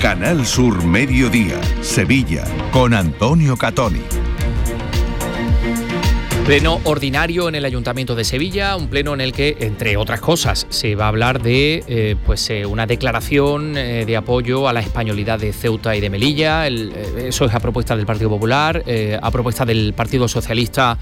Canal Sur Mediodía, Sevilla, con Antonio Catoni. Pleno ordinario en el Ayuntamiento de Sevilla, un pleno en el que, entre otras cosas, se va a hablar de una declaración de apoyo a la españolidad de Ceuta y de Melilla. Eso es a propuesta del Partido Popular, a propuesta del Partido Socialista.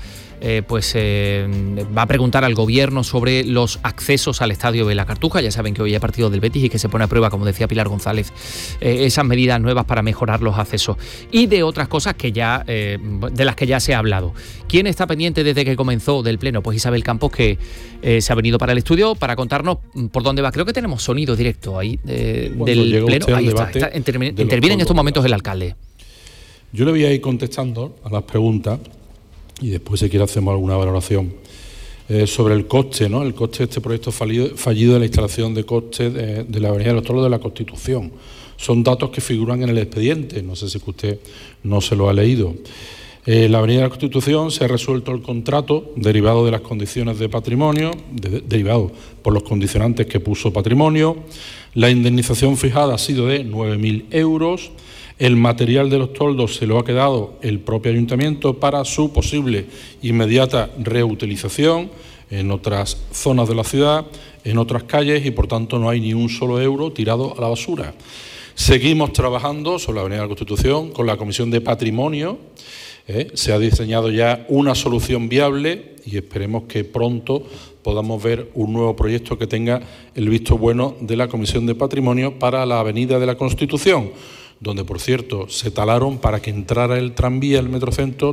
Va a preguntar al Gobierno sobre los accesos al estadio de la Cartuja. Ya saben que hoy hay partido del Betis y que se pone a prueba, como decía Pilar González, esas medidas nuevas para mejorar los accesos. Y de otras cosas que ya de las que ya se ha hablado. ¿Quién está pendiente desde que comenzó del Pleno? Pues Isabel Campos, que se ha venido para el estudio para contarnos por dónde va. Creo que tenemos sonido directo ahí del Pleno. Ahí está. Interviene en estos momentos el alcalde. Yo le voy a ir contestando a las preguntas y después, si quiere, hacemos alguna valoración sobre el coste, ¿no? El coste de este proyecto fallido de la instalación de coste de la Avenida de los Tordos de la Constitución. Son datos que figuran en el expediente, no sé si usted no se lo ha leído. La Avenida de la Constitución se ha resuelto el contrato derivado de las condiciones de patrimonio, derivado por los condicionantes que puso Patrimonio. La indemnización fijada ha sido de 9.000 euros. El material de los toldos se lo ha quedado el propio ayuntamiento para su posible inmediata reutilización en otras zonas de la ciudad, en otras calles, y por tanto no hay ni un solo euro tirado a la basura. Seguimos trabajando sobre la Avenida de la Constitución con la Comisión de Patrimonio. Se ha diseñado ya una solución viable y esperemos que pronto podamos ver un nuevo proyecto que tenga el visto bueno de la Comisión de Patrimonio para la Avenida de la Constitución, donde, por cierto, se talaron para que entrara el tranvía al Metrocentro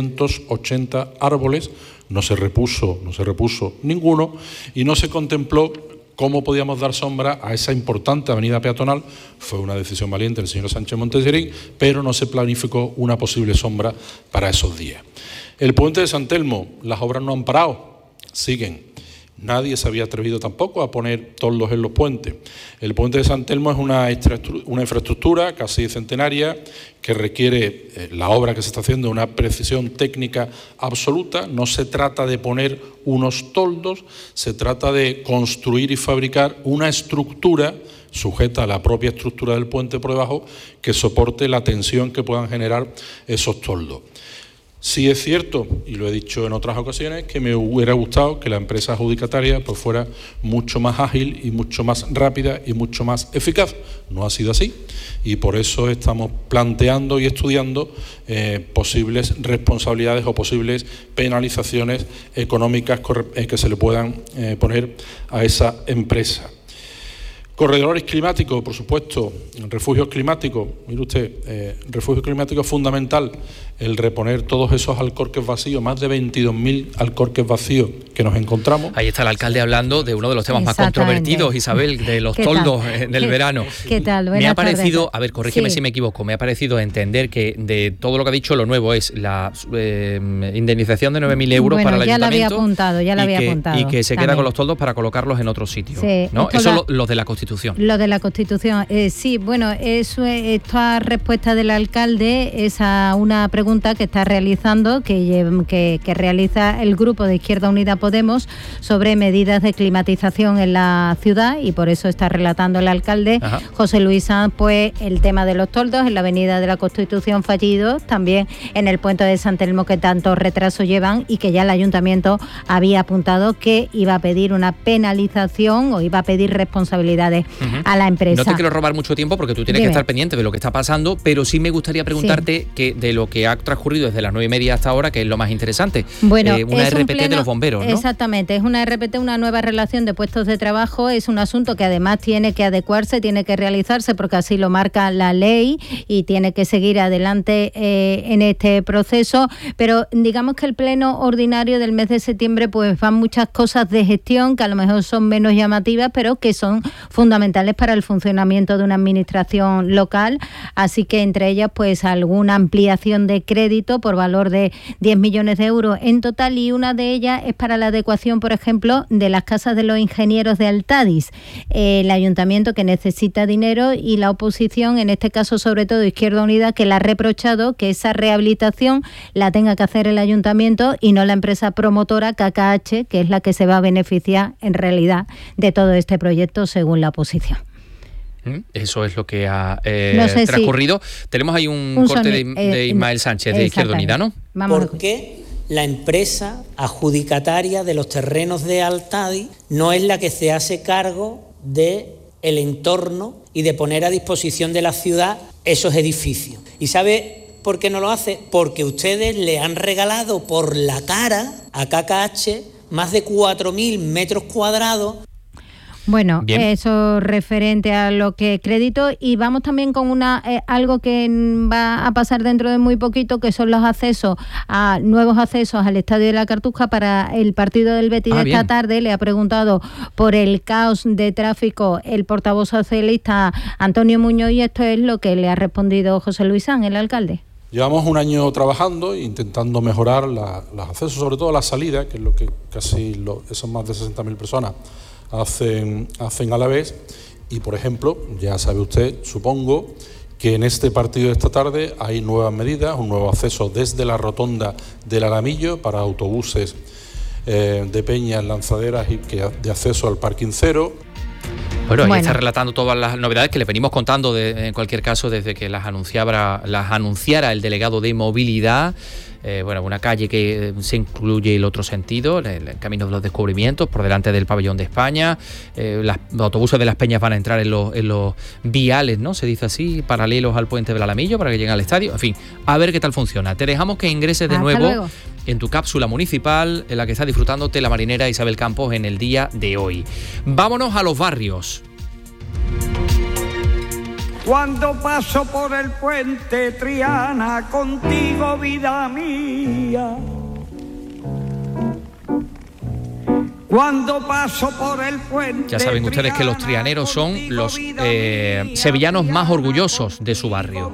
380 árboles, no se repuso ninguno, y no se contempló cómo podíamos dar sombra a esa importante avenida peatonal. Fue una decisión valiente del señor Sánchez Monteserín, pero no se planificó una posible sombra para esos días. El puente de San Telmo, las obras no han parado, siguen. Nadie se había atrevido tampoco a poner toldos en los puentes. El puente de San Telmo es una infraestructura casi centenaria que requiere la obra que se está haciendo una precisión técnica absoluta. No se trata de poner unos toldos, se trata de construir y fabricar una estructura sujeta a la propia estructura del puente por debajo que soporte la tensión que puedan generar esos toldos. Sí es cierto, y lo he dicho en otras ocasiones, que me hubiera gustado que la empresa adjudicataria pues fuera mucho más ágil y mucho más rápida y mucho más eficaz. No ha sido así y por eso estamos planteando y estudiando posibles responsabilidades o posibles penalizaciones económicas que se le puedan poner a esa empresa. Corredores climáticos, por supuesto, refugios climáticos. Mire usted, refugio climático es fundamental el reponer todos esos alcorques vacíos, más de 22.000 alcorques vacíos que nos encontramos. Ahí está el alcalde hablando de uno de los temas más controvertidos, Isabel, de los toldos del verano. ¿Qué tal? Me ha parecido, a ver, corrígeme si me equivoco, me ha parecido entender que de todo lo que ha dicho, lo nuevo es la indemnización de 9.000 euros para el ayuntamiento. Ya lo había apuntado. Y que se queda con los toldos para colocarlos en otro sitio. Sí, ¿no? Eso los de la Constitución. Lo de la Constitución, sí, bueno, esta respuesta del alcalde es a una pregunta que está realizando, que realiza el grupo de Izquierda Unida Podemos sobre medidas de climatización en la ciudad, y por eso está relatando el alcalde. Ajá. José Luis Sanz, pues el tema de los toldos en la Avenida de la Constitución fallido, también en el puente de San Telmo que tanto retraso llevan y que ya el ayuntamiento había apuntado que iba a pedir una penalización o iba a pedir responsabilidades a la empresa. No te quiero robar mucho tiempo porque tú tienes que estar pendiente de lo que está pasando, pero sí me gustaría preguntarte que de lo que ha transcurrido desde las 9:30 hasta ahora, que es lo más interesante. Bueno, una RPT de los bomberos, ¿no? Exactamente, es una RPT, una nueva relación de puestos de trabajo. Es un asunto que además tiene que adecuarse, tiene que realizarse porque así lo marca la ley y tiene que seguir adelante en este proceso. Pero digamos que el pleno ordinario del mes de septiembre pues van muchas cosas de gestión que a lo mejor son menos llamativas, pero que son fundamentales para el funcionamiento de una administración local. Así que entre ellas pues alguna ampliación de crédito por valor de 10 millones de euros en total, y una de ellas es para la adecuación, por ejemplo, de las casas de los ingenieros de Altadis. El ayuntamiento que necesita dinero y la oposición, en este caso sobre todo Izquierda Unida, que le ha reprochado que esa rehabilitación la tenga que hacer el ayuntamiento y no la empresa promotora KKH, que es la que se va a beneficiar en realidad de todo este proyecto según la oposición. Eso es lo que ha transcurrido. Tenemos ahí un corte de Ismael Sánchez de Izquierda Unida, ¿no? ¿Por qué la empresa adjudicataria de los terrenos de Altadi no es la que se hace cargo de el entorno y de poner a disposición de la ciudad esos edificios? ¿Y sabe por qué no lo hace? Porque ustedes le han regalado por la cara a KKH más de 4.000 metros cuadrados. Bueno, bien. Eso referente a lo que crédito, y vamos también con algo que va a pasar dentro de muy poquito, que son los nuevos accesos al Estadio de la Cartuja para el partido del Betis de esta tarde. Le ha preguntado por el caos de tráfico el portavoz socialista Antonio Muñoz, y esto es lo que le ha respondido José Luis Sanz, el alcalde. Llevamos un año trabajando e intentando mejorar los accesos, sobre todo a la salida, que es lo que esas más de 60.000 personas hacen a la vez. Y, por ejemplo, ya sabe usted, supongo, que en este partido de esta tarde hay nuevas medidas, un nuevo acceso desde la rotonda del Alamillo para autobuses de peñas, lanzaderas y de acceso al parking cero. Bueno, ahí está relatando todas las novedades que le venimos contando, en cualquier caso, desde que las anunciara el delegado de movilidad. Una calle que se incluye el otro sentido, el Camino de los Descubrimientos, por delante del Pabellón de España. Los autobuses de Las Peñas van a entrar en los viales, ¿no? Se dice así, paralelos al puente del Alamillo para que lleguen al estadio. En fin, a ver qué tal funciona. Te dejamos que ingreses de nuevo en tu cápsula municipal, en la que está disfrutándote la marinera Isabel Campos en el día de hoy. Vámonos a los barrios. Cuando paso por el puente Triana, contigo vida mía. Cuando paso por el puente. Ya saben ustedes que los trianeros son los sevillanos más orgullosos de su barrio.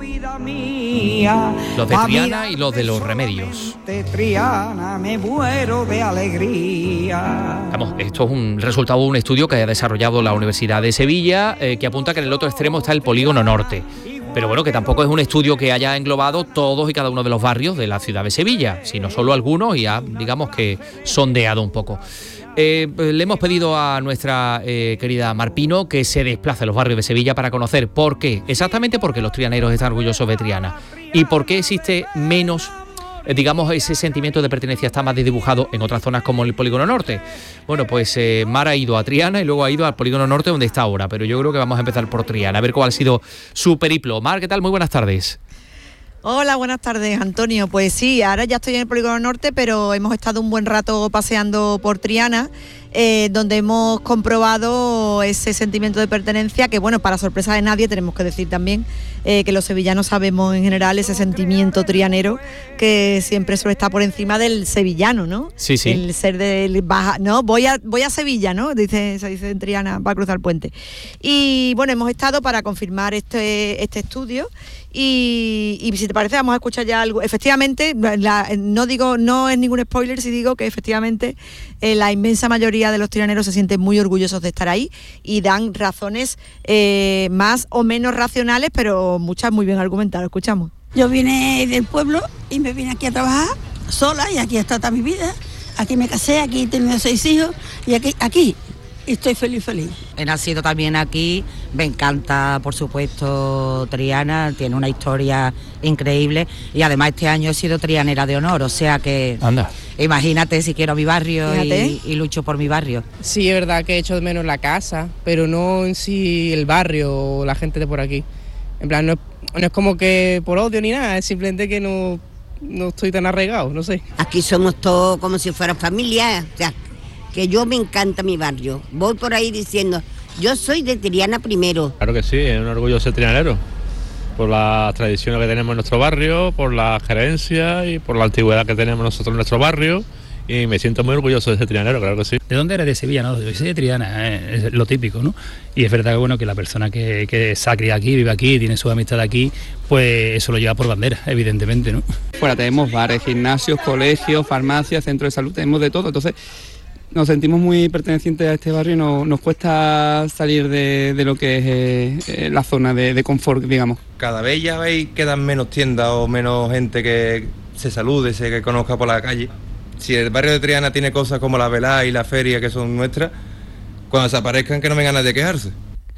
Los de Triana y los de Los Remedios. De Triana me muero de alegría. Vamos, esto es un resultado de un estudio que ha desarrollado la Universidad de Sevilla, que apunta que en el otro extremo está el Polígono Norte. Pero bueno, que tampoco es un estudio que haya englobado todos y cada uno de los barrios de la ciudad de Sevilla, sino solo algunos, y ha, digamos que, sondeado un poco. Le hemos pedido a nuestra querida Mar Pino que se desplace a los barrios de Sevilla para conocer por qué, exactamente por qué los trianeros están orgullosos de Triana y por qué existe menos, ese sentimiento de pertenencia está más desdibujado en otras zonas como el Polígono Norte. Bueno, pues Mar ha ido a Triana y luego ha ido al Polígono Norte, donde está ahora, pero yo creo que vamos a empezar por Triana, a ver cuál ha sido su periplo. Mar, ¿qué tal? Muy buenas tardes. Hola, buenas tardes, Antonio. Pues sí, ahora ya estoy en el Polígono Norte, pero hemos estado un buen rato paseando por Triana, donde hemos comprobado ese sentimiento de pertenencia que, bueno, para sorpresa de nadie, tenemos que decir también que los sevillanos sabemos en general ese sentimiento trianero que siempre suele estar por encima del sevillano, ¿no? Sí, sí. El ser del baja, ¿no? Voy a Sevilla, ¿no? Se dice en Triana para cruzar el puente. Y bueno, hemos estado para confirmar este estudio. Y si te parece, vamos a escuchar ya algo. Efectivamente, no es ningún spoiler si digo que efectivamente la inmensa mayoría de los trianeros se sienten muy orgullosos de estar ahí y dan razones más o menos racionales, pero muchas muy bien argumentadas. Escuchamos. Yo vine del pueblo y me vine aquí a trabajar sola, y aquí he estado toda mi vida. Aquí me casé, aquí he tenido 6 hijos y aquí estoy feliz. He nacido también aquí, me encanta, por supuesto, Triana, tiene una historia increíble y además este año he sido trianera de honor, o sea que... Anda. Imagínate si quiero mi barrio y lucho por mi barrio. Sí, es verdad que he hecho de menos la casa, pero no en sí el barrio o la gente de por aquí. En plan, no es como que por odio ni nada, es simplemente que no estoy tan arraigado, no sé. Aquí somos todos como si fuera familia, o sea, que yo me encanta mi barrio. Voy por ahí diciendo, yo soy de Triana primero. Claro que sí, es un orgullo ser trianero, por las tradiciones que tenemos en nuestro barrio, por la gerencia y por la antigüedad que tenemos nosotros en nuestro barrio, y me siento muy orgulloso de ser trianero, claro que sí. ¿De dónde eres? De Sevilla, ¿no? Yo soy de Triana, es lo típico, ¿no? Y es verdad que, bueno, que la persona que se ha criado aquí, vive aquí, tiene su amistad aquí, pues eso lo lleva por bandera, evidentemente, ¿no? Fuera tenemos bares, gimnasios, colegios, farmacias, centros de salud, tenemos de todo, entonces nos sentimos muy pertenecientes a este barrio y nos cuesta salir de lo que es la zona de confort, digamos. Cada vez ya veis quedan menos tiendas o menos gente que se salude, que conozca por la calle. Si el barrio de Triana tiene cosas como la velada y la feria que son nuestras, cuando desaparezcan que no vengan nadie a quejarse.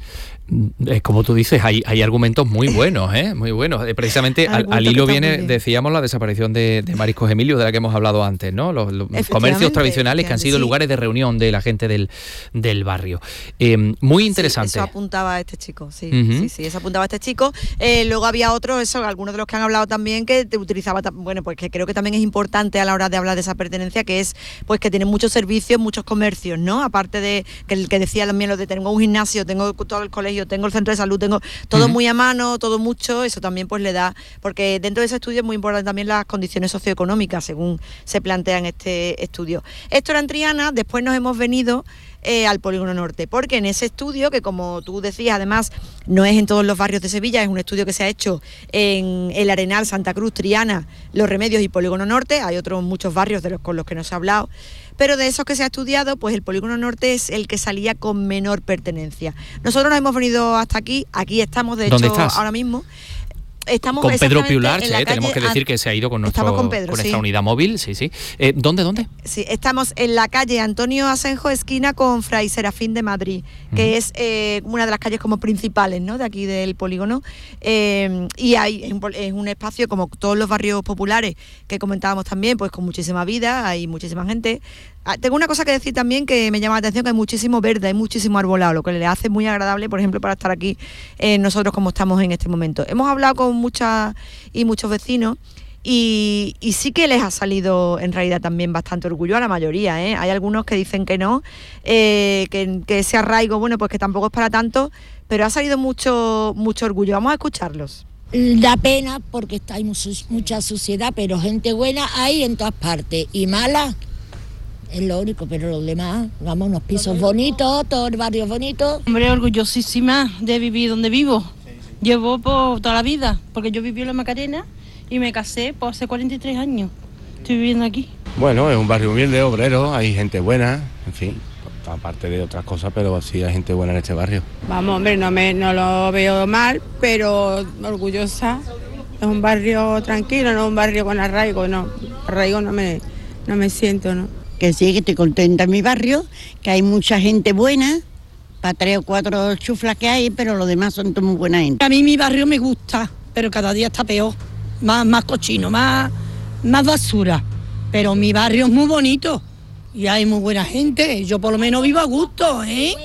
Es como tú dices, hay argumentos muy buenos, muy buenos. Precisamente al hilo viene, decíamos, la desaparición de Mariscos Emilio, de la que hemos hablado antes, ¿no? Los comercios tradicionales que han sido lugares de reunión de la gente del barrio. Muy interesante. Sí, eso apuntaba este chico, sí, eso apuntaba este chico. Luego había otros, algunos de los que han hablado también, que utilizaba, bueno, pues que creo que también es importante a la hora de hablar de esa pertenencia, que es pues que tienen muchos servicios, muchos comercios, ¿no? Aparte de que el que decía también lo de tengo un gimnasio, tengo todo el colegio, tengo el centro de salud, tengo todo muy a mano, todo mucho, eso también pues le da, porque dentro de ese estudio es muy importante también las condiciones socioeconómicas, según se plantea en este estudio. Esto era en Triana, después nos hemos venido al Polígono Norte, porque en ese estudio, que como tú decías, además no es en todos los barrios de Sevilla, es un estudio que se ha hecho en El Arenal, Santa Cruz, Triana, Los Remedios y Polígono Norte, hay otros muchos barrios con los que no se ha hablado, pero de esos que se ha estudiado, pues el Polígono Norte es el que salía con menor pertenencia. Nosotros nos hemos venido hasta aquí estamos, de hecho, ahora mismo. Estamos con Pedro Piularche, tenemos que decir que se ha ido con nuestra unidad móvil, sí. ¿Dónde? Sí, estamos en la calle Antonio Asenjo, esquina con Fray Serafín de Madrid, que es una de las calles como principales, ¿no?, de aquí del polígono, y es un espacio como todos los barrios populares que comentábamos también, pues con muchísima vida, hay muchísima gente. Tengo una cosa que decir también que me llama la atención, que hay muchísimo verde, hay muchísimo arbolado, lo que le hace muy agradable, por ejemplo, para estar aquí nosotros como estamos en este momento. Hemos hablado con muchos vecinos y sí que les ha salido en realidad también bastante orgullo a la mayoría, Hay algunos que dicen que no, que ese arraigo, bueno, pues que tampoco es para tanto, pero ha salido mucho orgullo. Vamos a escucharlos. Da pena porque hay mucha suciedad, pero gente buena hay en todas partes y mala. Es lo único, pero los demás, vamos, unos pisos bonitos, todo el barrio bonito. Hombre, orgullosísima de vivir donde vivo. Llevo por toda la vida, porque yo viví en La Macarena y me casé por hace 43 años. Estoy viviendo aquí. Bueno, es un barrio humilde, obrero, hay gente buena, en fin, aparte de otras cosas, pero sí hay gente buena en este barrio. Vamos, hombre, no lo veo mal, pero orgullosa. Es un barrio tranquilo, no es un barrio con arraigo, no. Arraigo no me siento, ¿no? Que sí, que estoy contenta en mi barrio, que hay mucha gente buena, para 3 o 4 chuflas que hay, pero los demás son todos muy buena gente. A mí mi barrio me gusta, pero cada día está peor, más cochino, más basura, pero mi barrio es muy bonito y hay muy buena gente, yo por lo menos vivo a gusto,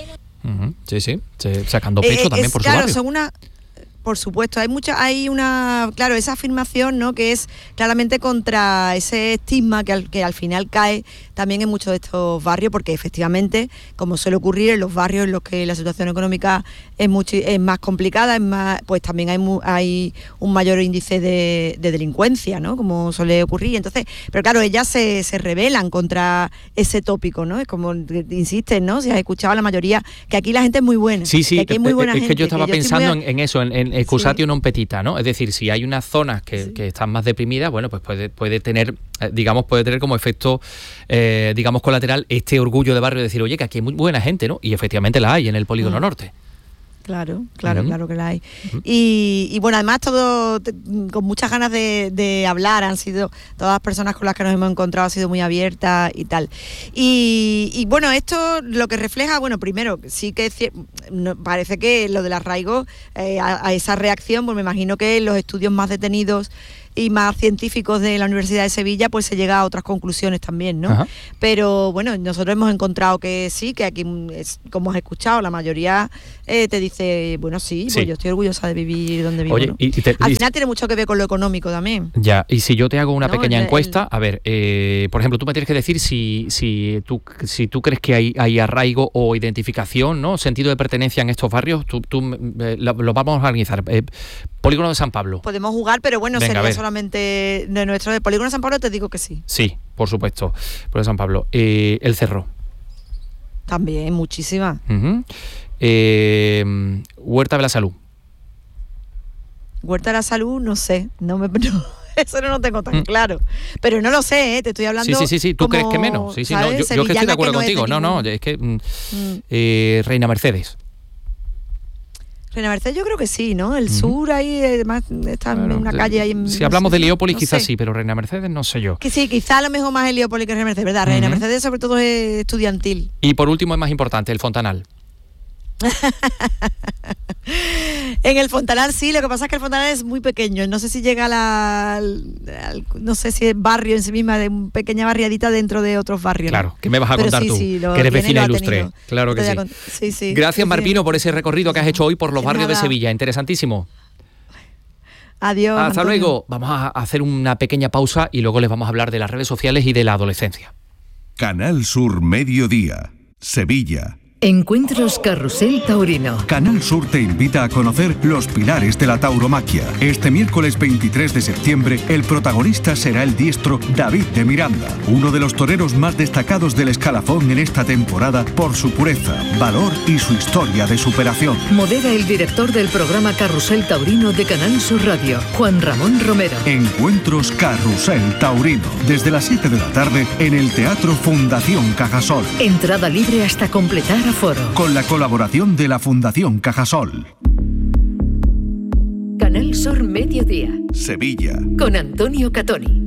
Sí, sacando pecho también por su barrio. Por supuesto, hay una, claro, esa afirmación, ¿no?, que es claramente contra ese estigma que al final cae también en muchos de estos barrios, porque efectivamente, como suele ocurrir en los barrios en los que la situación económica es más complicada, pues también hay un mayor índice de delincuencia, ¿no?, como suele ocurrir. Entonces, pero claro, ellas se rebelan contra ese tópico, ¿no? Es como insisten, ¿no? Si has escuchado a la mayoría, que aquí la gente es muy buena. Sí, que aquí hay muy buena es gente, que yo estaba pensando en eso, en excusatio non petita, ¿no? Es decir, si hay unas zonas que están más deprimidas, bueno, pues puede tener como efecto, digamos, colateral este orgullo de barrio de decir, oye, que aquí hay muy buena gente, ¿no? Y efectivamente la hay en el Polígono Norte. Claro que la hay. Y bueno, además todo con muchas ganas de hablar, han sido todas las personas con las que nos hemos encontrado, ha sido muy abiertas y tal. Y bueno, esto lo que refleja, bueno, primero, sí que parece que lo del arraigo, a esa reacción, pues me imagino que los estudios más detenidos y más científicos de la Universidad de Sevilla, pues se llega a otras conclusiones también, ¿no? Ajá. Pero bueno, nosotros hemos encontrado que sí, que aquí, como has escuchado, la mayoría te dice, bueno, sí, pues yo estoy orgullosa de vivir donde vivo. Oye, ¿no? Al final tiene mucho que ver con lo económico también. Ya, y si yo te hago una pequeña encuesta, a ver, por ejemplo, tú me tienes que decir si tú crees que hay arraigo o identificación, ¿no?, sentido de pertenencia en estos barrios, lo vamos a organizar. Polígono de San Pablo. Podemos jugar, pero bueno, venga, sería solamente de nuestro Polígono de San Pablo, te digo que sí. Sí, por supuesto, Polígono de San Pablo. El Cerro. También, muchísima. Huerta de la Salud. Huerta de la Salud, no sé, eso no lo tengo tan claro. Pero no lo sé, te estoy hablando. Sí. ¿Tú crees que menos? Sí, no, yo que estoy de acuerdo contigo. No, es que Reina Mercedes. Reina Mercedes yo creo que sí, ¿no? El sur ahí, además está en una calle ahí. Si hablamos de Heliópolis, quizás sí, pero Reina Mercedes no sé yo. Que sí, quizás a lo mejor más Heliópolis que Reina Mercedes, ¿verdad? Reina Mercedes sobre todo es estudiantil. Y por último, es más importante, el Fontanal. En el Fontanal sí, lo que pasa es que el Fontanal es muy pequeño, no sé si llega no sé si es barrio en sí misma, de una pequeña barriadita dentro de otros barrios. Claro, ¿qué me vas a contar tú? Que eres vecina ilustre. Claro que sí. Gracias, Marpino, por ese recorrido que has hecho hoy por los barrios de Sevilla, interesantísimo. Adiós. Hasta Antonio. luego. Vamos a hacer una pequeña pausa y luego les vamos a hablar de las redes sociales y de la adolescencia. Canal Sur Mediodía, Sevilla. Encuentros Carrusel Taurino. Canal Sur te invita a conocer los pilares de la tauromaquia. Este miércoles 23 de septiembre, el protagonista será el diestro David de Miranda, uno de los toreros más destacados del escalafón en esta temporada por su pureza, valor y su historia de superación. Modera el director del programa Carrusel Taurino de Canal Sur Radio, Juan Ramón Romero. Encuentros Carrusel Taurino, desde las 7 de la tarde en el Teatro Fundación Cajasol. Entrada libre hasta completar aforo. Con la colaboración de la Fundación Cajasol. Canal Sur Mediodía. Sevilla. Con Antonio Catoni.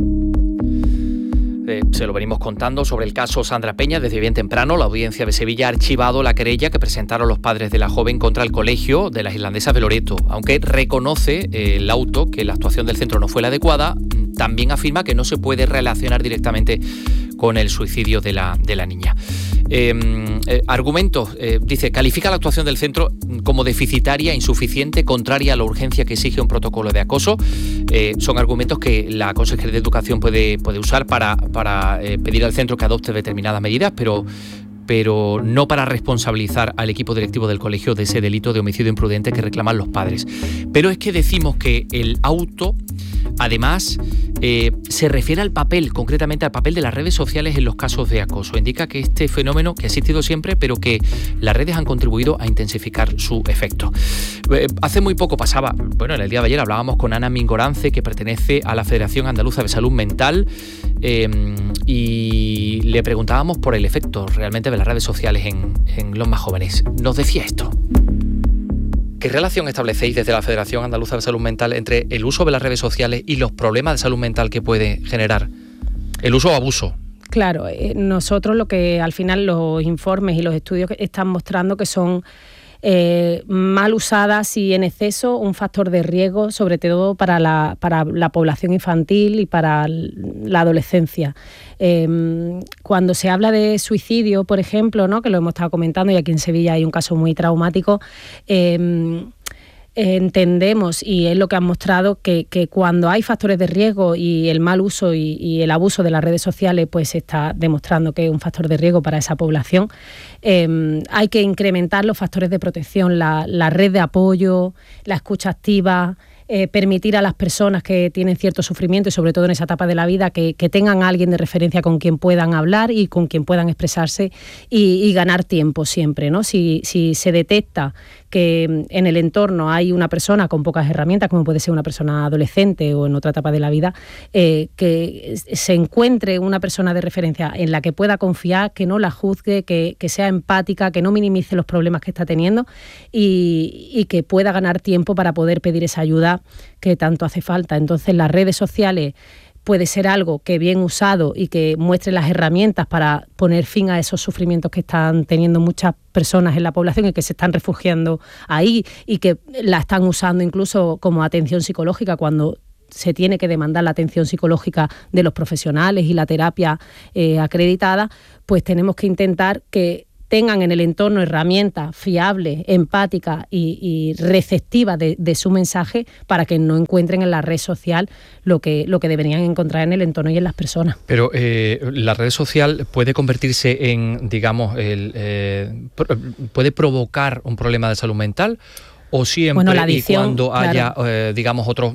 Se lo venimos contando sobre el caso Sandra Peña desde bien temprano. La audiencia de Sevilla ha archivado la querella que presentaron los padres de la joven contra el colegio de las irlandesas de Loreto. Aunque reconoce el auto que la actuación del centro no fue la adecuada, también afirma que no se puede relacionar directamente con el suicidio de la niña. Argumentos, dice, califica la actuación del centro como deficitaria, insuficiente, contraria a la urgencia que exige un protocolo de acoso. Son argumentos que la Consejería de Educación puede usar para pedir al centro que adopte determinadas medidas, pero no para responsabilizar al equipo directivo del colegio de ese delito de homicidio imprudente que reclaman los padres. Pero es que decimos que el auto, además, se refiere al papel, concretamente al papel de las redes sociales en los casos de acoso. Indica que este fenómeno, que ha existido siempre, pero que las redes han contribuido a intensificar su efecto. Hace muy poco pasaba, en el día de ayer hablábamos con Ana Mingorance, que pertenece a la Federación Andaluza de Salud Mental, y le preguntábamos por el efecto realmente de las redes sociales en los más jóvenes. Nos decía esto. ¿Qué relación establecéis desde la Federación Andaluza de Salud Mental entre el uso de las redes sociales y los problemas de salud mental que puede generar el uso o abuso? Claro, nosotros lo que al final los informes y los estudios están mostrando que son mal usadas y en exceso un factor de riesgo, sobre todo para la población infantil y para la adolescencia. Cuando se habla de suicidio, por ejemplo, ¿no?, que lo hemos estado comentando, y aquí en Sevilla hay un caso muy traumático, entendemos, y es lo que han mostrado, que cuando hay factores de riesgo y el mal uso y el abuso de las redes sociales, pues se está demostrando que es un factor de riesgo para esa población. Hay que incrementar los factores de protección, la red de apoyo, la escucha activa, permitir a las personas que tienen cierto sufrimiento, y sobre todo en esa etapa de la vida, que tengan a alguien de referencia con quien puedan hablar y con quien puedan expresarse, y ganar tiempo siempre, ¿no? Si se detecta que en el entorno hay una persona con pocas herramientas, como puede ser una persona adolescente o en otra etapa de la vida, que se encuentre una persona de referencia en la que pueda confiar, que no la juzgue, que sea empática, que no minimice los problemas que está teniendo, y que pueda ganar tiempo para poder pedir esa ayuda que tanto hace falta. Entonces, las redes sociales puede ser algo que, bien usado y que muestre las herramientas para poner fin a esos sufrimientos que están teniendo muchas personas en la población y que se están refugiando ahí, y que la están usando incluso como atención psicológica cuando se tiene que demandar la atención psicológica de los profesionales y la terapia acreditada. Pues tenemos que intentar que tengan en el entorno herramientas fiables, empáticas y receptivas de su mensaje, para que no encuentren en la red social lo que deberían encontrar en el entorno y en las personas. Pero la red social puede convertirse en, digamos, puede provocar un problema de salud mental, o siempre, la adicción, y cuando haya, digamos, otros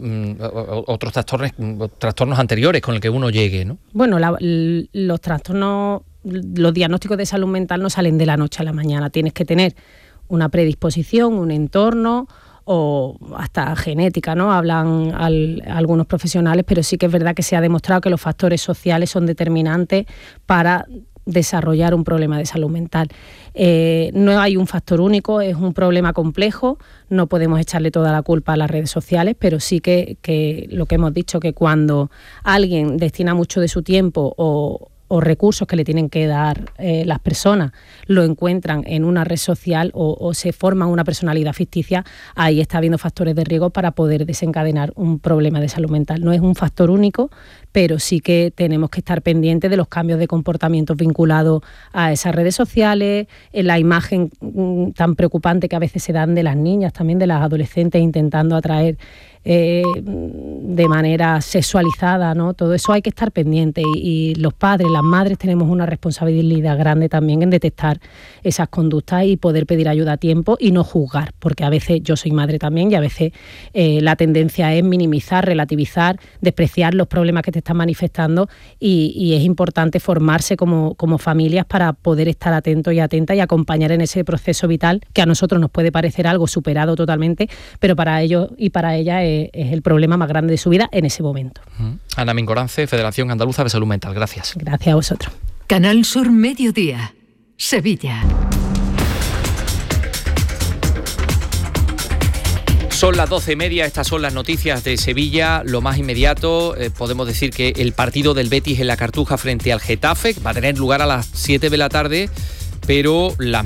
trastornos anteriores con el que uno llegue, ¿no? Bueno, los trastornos, los diagnósticos de salud mental no salen de la noche a la mañana. Tienes que tener una predisposición, un entorno o hasta genética, ¿no? Hablan algunos profesionales, pero sí que es verdad que se ha demostrado que los factores sociales son determinantes para desarrollar un problema de salud mental. No hay un factor único, es un problema complejo, no podemos echarle toda la culpa a las redes sociales, pero sí que lo que hemos dicho, que cuando alguien destina mucho de su tiempo o o recursos que le tienen que dar las personas lo encuentran en una red social o se forman una personalidad ficticia, ahí está habiendo factores de riesgo para poder desencadenar un problema de salud mental. No es un factor único, pero sí que tenemos que estar pendientes de los cambios de comportamientos vinculados a esas redes sociales, en la imagen tan preocupante que a veces se dan de las niñas, también de las adolescentes, intentando atraer de manera sexualizada, ¿no? Todo eso hay que estar pendiente y los padres, las madres tenemos una responsabilidad grande también en detectar esas conductas y poder pedir ayuda a tiempo y no juzgar, porque a veces yo soy madre también y a veces la tendencia es minimizar, relativizar, despreciar los problemas que te están manifestando y es importante formarse como familias para poder estar atentos y atentas y acompañar en ese proceso vital que a nosotros nos puede parecer algo superado totalmente, pero para ellos y para ellas es el problema más grande de su vida en ese momento. Ana Mingorance, Federación Andaluza de Salud Mental. Gracias. Gracias a vosotros. Canal Sur Mediodía, Sevilla. Son las 12:30, estas son las noticias de Sevilla. Lo más inmediato, podemos decir que el partido del Betis en la Cartuja frente al Getafe va a tener lugar a las 7 de la tarde, pero las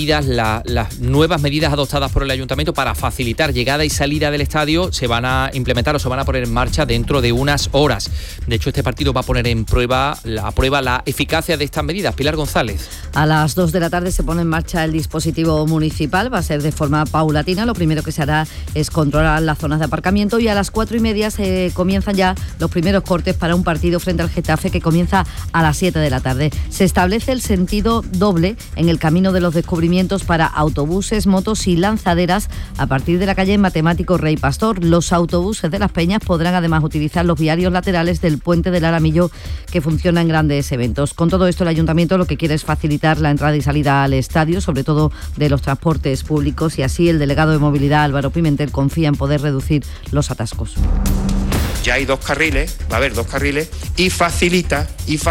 nuevas medidas adoptadas por el Ayuntamiento para facilitar llegada y salida del estadio se van a implementar o se van a poner en marcha dentro de unas horas. De hecho, este partido va a poner a prueba la eficacia de estas medidas. Pilar González. A las 2 de la tarde se pone en marcha el dispositivo municipal, va a ser de forma paulatina. Lo primero que se hará es controlar las zonas de aparcamiento y a las 4:30 se comienzan ya los primeros cortes para un partido frente al Getafe que comienza a las 7 de la tarde. Se establece el sentido doble en el camino de los descubrimientos para autobuses, motos y lanzaderas a partir de la calle Matemático Rey Pastor. Los autobuses de Las Peñas podrán además utilizar los viarios laterales del puente del Aramillo que funciona en grandes eventos. Con todo esto, el Ayuntamiento lo que quiere es facilitar la entrada y salida al estadio, sobre todo de los transportes públicos, y así el delegado de Movilidad, Álvaro Pimentel, confía en poder reducir los atascos. Ya hay 2 carriles, va a haber 2 carriles y facilita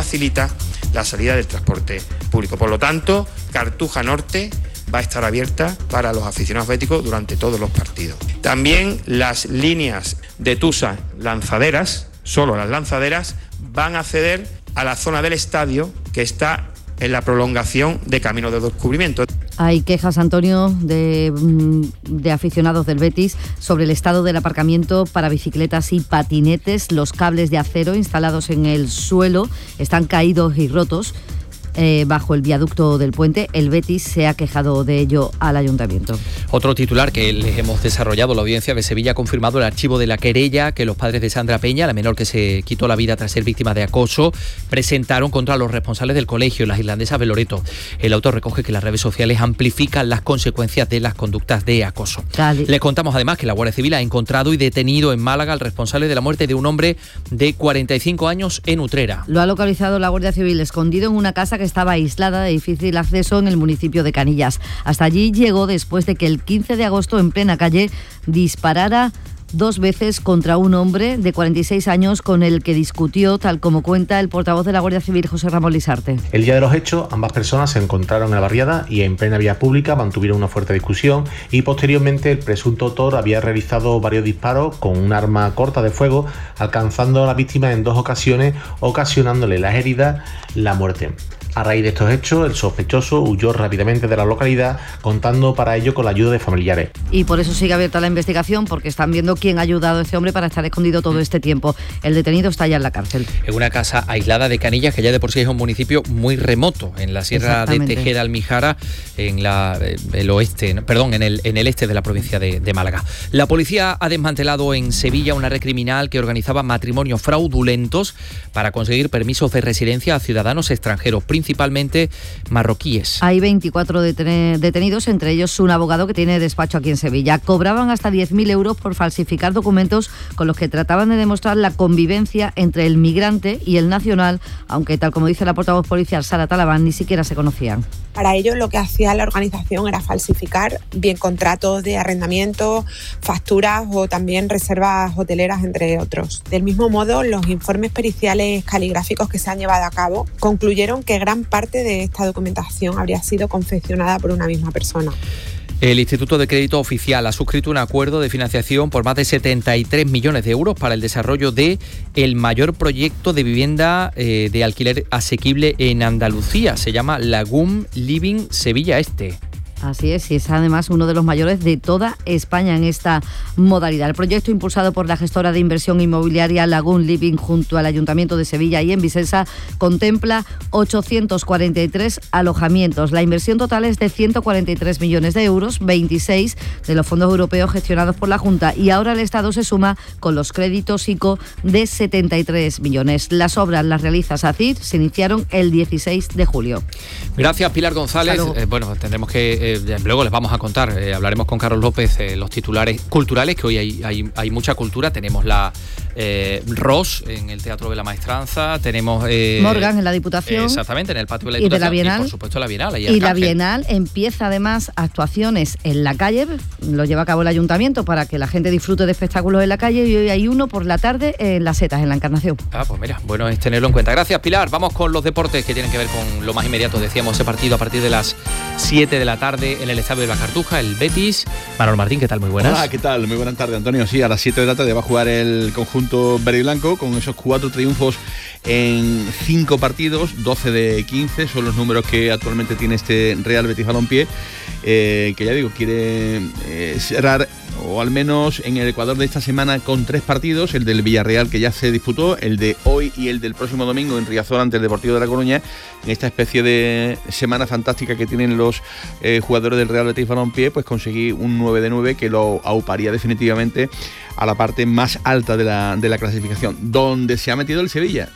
la salida del transporte público. Por lo tanto, Cartuja Norte va a estar abierta para los aficionados béticos durante todos los partidos. También las líneas de Tusa lanzaderas, solo las lanzaderas, van a acceder a la zona del estadio que está en la prolongación de Camino de Descubrimiento. Hay quejas, Antonio, de aficionados del Betis sobre el estado del aparcamiento para bicicletas y patinetes. Los cables de acero instalados en el suelo están caídos y rotos bajo el viaducto del puente. El Betis se ha quejado de ello al Ayuntamiento. Otro titular que les hemos desarrollado, la Audiencia de Sevilla ha confirmado el archivo de la querella que los padres de Sandra Peña, la menor que se quitó la vida tras ser víctima de acoso, presentaron contra los responsables del colegio, las irlandesas de Loreto. El autor recoge que las redes sociales amplifican las consecuencias de las conductas de acoso. Les contamos además que la Guardia Civil ha encontrado y detenido en Málaga al responsable de la muerte de un hombre de 45 años en Utrera. Lo ha localizado la Guardia Civil escondido en una casa que estaba aislada de difícil acceso en el municipio de Canillas. Hasta allí llegó después de que el 15 de agosto en plena calle disparara 2 veces contra un hombre de 46 años con el que discutió, tal como cuenta el portavoz de la Guardia Civil, José Ramón Lisarte. El día de los hechos, ambas personas se encontraron en la barriada y en plena vía pública mantuvieron una fuerte discusión y posteriormente el presunto autor había realizado varios disparos con un arma corta de fuego, alcanzando a la víctima en 2 ocasiones, ocasionándole las heridas, la muerte. A raíz de estos hechos, el sospechoso huyó rápidamente de la localidad, contando para ello con la ayuda de familiares. Y por eso sigue abierta la investigación, porque están viendo quién ha ayudado a este hombre para estar escondido todo este tiempo. El detenido está ya en la cárcel. En una casa aislada de Canillas, que ya de por sí es un municipio muy remoto, en la sierra de Tejeda Almijara, en el este de la provincia de Málaga. La policía ha desmantelado en Sevilla una red criminal que organizaba matrimonios fraudulentos para conseguir permisos de residencia a ciudadanos extranjeros, principalmente marroquíes. Hay 24 detenidos, entre ellos un abogado que tiene despacho aquí en Sevilla. Cobraban hasta 10.000 euros por falsificar documentos con los que trataban de demostrar la convivencia entre el migrante y el nacional, aunque tal como dice la portavoz policial Sara Talabán, ni siquiera se conocían. Para ello lo que hacía la organización era falsificar bien contratos de arrendamiento, facturas o también reservas hoteleras, entre otros. Del mismo modo, los informes periciales caligráficos que se han llevado a cabo concluyeron que gran parte de esta documentación habría sido confeccionada por una misma persona. El Instituto de Crédito Oficial ha suscrito un acuerdo de financiación por más de 73 millones de euros para el desarrollo de el mayor proyecto de vivienda de alquiler asequible en Andalucía. Se llama Lagoon Living Sevilla Este. Así es, y es además uno de los mayores de toda España en esta modalidad. El proyecto, impulsado por la gestora de inversión inmobiliaria Lagoon Living junto al Ayuntamiento de Sevilla y en Vicensa, contempla 843 alojamientos. La inversión total es de 143 millones de euros, 26 de los fondos europeos gestionados por la Junta, y ahora el Estado se suma con los créditos ICO de 73 millones. Las obras las realiza SACIR, se iniciaron el 16 de julio. Gracias, Pilar González. Bueno, tendremos que luego les vamos a contar, hablaremos con Carlos López, los titulares culturales, que hoy hay mucha cultura. Tenemos la Ross en el Teatro de la Maestranza, tenemos Morgan en la Diputación, exactamente, en el patio de la y Diputación, de la Bienal, y por supuesto la Bienal. Y la Bienal empieza además actuaciones en la calle, lo lleva a cabo el Ayuntamiento para que la gente disfrute de espectáculos en la calle, y hoy hay uno por la tarde en Las Setas, en la Encarnación. Pues mira, bueno es tenerlo en cuenta. Gracias, Pilar. Vamos con los deportes que tienen que ver con lo más inmediato. Decíamos, ese partido a partir de las 7 de la tarde en el Estadio de la Cartuja, el Betis. Manuel Martín, ¿qué tal? Muy buenas. Hola, ¿qué tal? Muy buenas tardes, Antonio. Sí, a las 7 de la tarde va a jugar el conjunto verde y blanco con esos 4 triunfos en 5 partidos, 12 de 15, son los números que actualmente tiene este Real Betis Balompié, que ya digo, quiere cerrar, o al menos en el Ecuador de esta semana, con 3 partidos, el del Villarreal que ya se disputó, el de hoy y el del próximo domingo en Riazor ante el Deportivo de La Coruña, en esta especie de semana fantástica que tienen los jugadores del Real Betis Balompié, pues conseguí un 9 de 9 que lo auparía definitivamente a la parte más alta de la clasificación, donde se ha metido el Sevilla,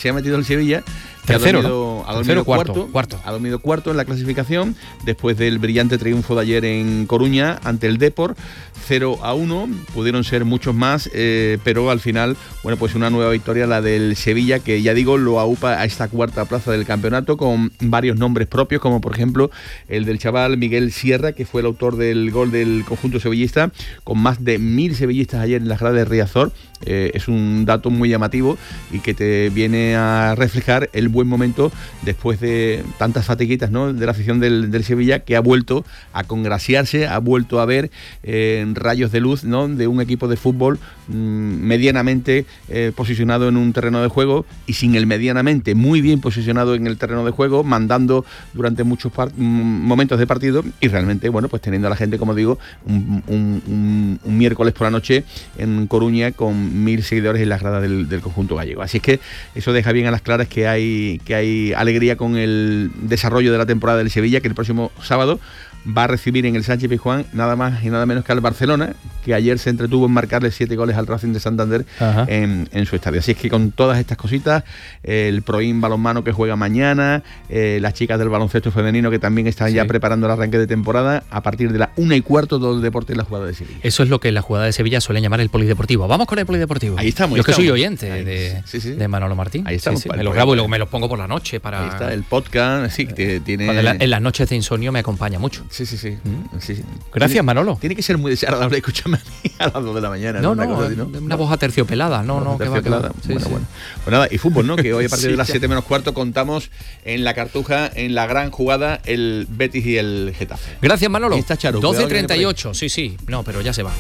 tercero, ha dormido cuarto en la clasificación, después del brillante triunfo de ayer en Coruña ante el Depor, 0-1, pudieron ser muchos más, pero al final, bueno, pues una nueva victoria, la del Sevilla, que ya digo, lo aupa a esta cuarta plaza del campeonato, con varios nombres propios, como por ejemplo el del chaval Miguel Sierra, que fue el autor del gol del conjunto sevillista, con más de 1000 sevillistas ayer en las gradas de Riazor. Es un dato muy llamativo y que te viene a reflejar el buen momento después de tantas fatiguitas, ¿no?, de la afición del Sevilla, que ha vuelto a congraciarse, ha vuelto a ver rayos de luz, ¿no?, de un equipo de fútbol medianamente posicionado en un terreno de juego, y sin el medianamente, muy bien posicionado en el terreno de juego, mandando durante muchos momentos de partido, y realmente, bueno, pues teniendo a la gente, como digo, un miércoles por la noche en Coruña con 1000 seguidores en las gradas del conjunto gallego. Así es que eso deja bien a las claras que hay alegría con el desarrollo de la temporada del Sevilla, que el próximo sábado va a recibir en el Sánchez Pizjuán nada más y nada menos que al Barcelona, que ayer se entretuvo en marcarle 7 goles al Racing de Santander en su estadio. Así es que con todas estas cositas, el Proin balonmano que juega mañana, las chicas del baloncesto femenino que también están ya preparando el arranque de temporada, a partir de la 1:15 todo el deporte en la jugada de Sevilla. Eso es lo que en la jugada de Sevilla suelen llamar el polideportivo. Vamos con el polideportivo. Ahí estamos. Yo que soy oyente de Manolo Martín. Ahí estamos. Me lo grabo y luego me los pongo por la noche para... Ahí está el podcast, sí, que tiene... En las noches de insomnio me acompaña mucho. Sí. Gracias, Manolo. Tiene que ser muy desagradable escucharme a mí a las 2 de la mañana. Una voz aterciopelada. Bueno. Pues nada, y fútbol, ¿no? Que hoy a partir de las 7 menos cuarto contamos en la Cartuja, en la gran jugada, el Betis y el Getafe. Gracias, Manolo. 12:38, sí. No, pero ya se va.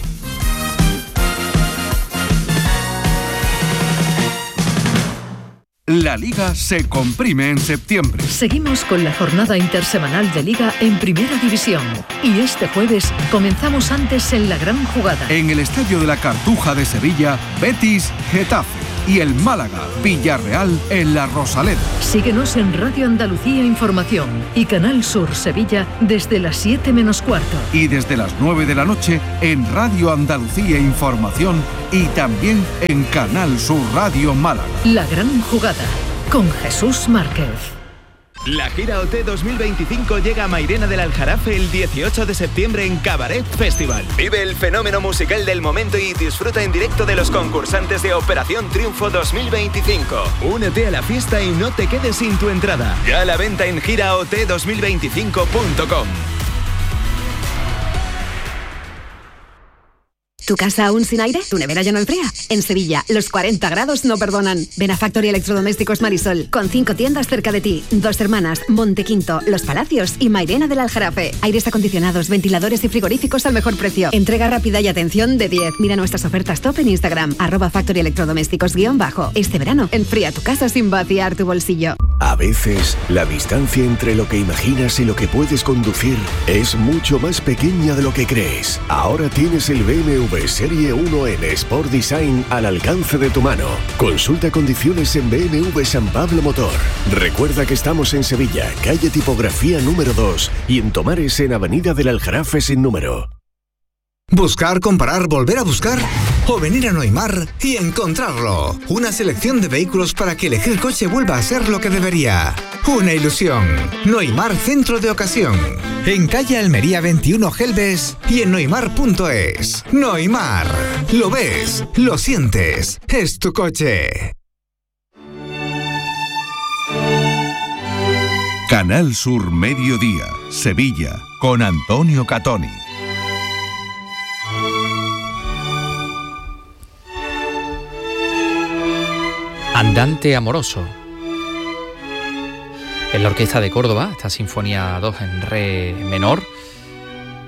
La Liga se comprime en septiembre. Seguimos con la jornada intersemanal de Liga en Primera División. Y este jueves comenzamos antes en la gran jugada. En el Estadio de la Cartuja de Sevilla, Betis, Getafe. Y el Málaga, Villarreal en la Rosaleda. Síguenos en Radio Andalucía Información y Canal Sur Sevilla desde las 7 menos cuarto. Y desde las 9 de la noche en Radio Andalucía Información y también en Canal Sur Radio Málaga. La gran jugada con Jesús Márquez. La gira OT 2025 llega a Mairena del Aljarafe el 18 de septiembre en Cabaret Festival. Vive el fenómeno musical del momento y disfruta en directo de los concursantes de Operación Triunfo 2025. Únete a la fiesta y no te quedes sin tu entrada. Ya a la venta en giraot2025.com. ¿Tu casa aún sin aire? ¿Tu nevera ya no enfría? En Sevilla, los 40 grados no perdonan. Ven a Factory Electrodomésticos Marisol, con 5 tiendas cerca de ti. Dos Hermanas, Montequinto, Los Palacios y Mairena del Aljarafe. Aires acondicionados, ventiladores y frigoríficos al mejor precio. Entrega rápida y atención de 10. Mira nuestras ofertas top en Instagram, @Factory Electrodomésticos _. Este verano, enfría tu casa sin vaciar tu bolsillo. A veces, la distancia entre lo que imaginas y lo que puedes conducir es mucho más pequeña de lo que crees. Ahora tienes el BMW Serie 1 en Sport Design al alcance de tu mano. Consulta condiciones en BMW San Pablo Motor. Recuerda que estamos en Sevilla, calle Tipografía número 2 y en Tomares en Avenida del Aljarafe sin número. Buscar, comparar, volver a buscar o venir a Noimar y encontrarlo. Una selección de vehículos para que elegir coche vuelva a ser lo que debería. Una ilusión. Noimar Centro de Ocasión. En calle Almería 21 Gelbes y en noimar.es. Noimar. Lo ves, lo sientes. Es tu coche. Canal Sur Mediodía, Sevilla, con Antonio Catoni. Andante amoroso. En la Orquesta de Córdoba, esta Sinfonía 2 en re menor,